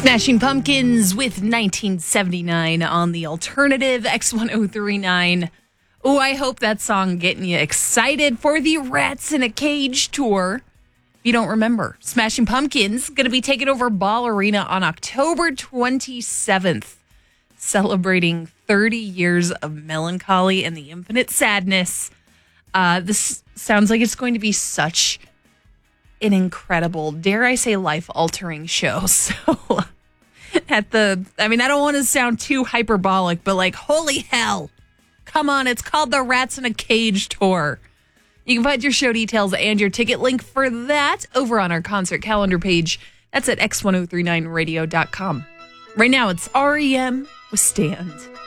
Smashing Pumpkins with 1979 on the alternative X1039. Oh, I hope that song getting you excited for the Rats in a Cage tour. If you don't remember, Smashing Pumpkins going to be taking over Ball Arena on October 27th, celebrating 30 years of melancholy and the infinite sadness. This sounds like it's going to be such an incredible, dare I say, life-altering show. So I don't want to sound too hyperbolic, but like, holy hell. Come on, it's called the Rats in a Cage tour. You can find your show details and your ticket link for that over on our concert calendar page. That's at x1039radio.com. Right now, it's REM with Stand.